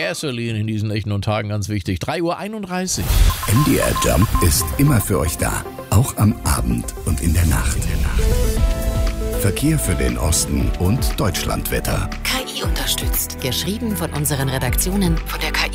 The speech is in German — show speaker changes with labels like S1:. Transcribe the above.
S1: Gasoline in diesen Nächten und Tagen ganz wichtig. 3:31 Uhr.
S2: MDR Jump ist immer für euch da. Auch am Abend und in der Nacht. Verkehr für den Osten und Deutschlandwetter.
S3: KI unterstützt. Geschrieben von unseren Redaktionen von der KI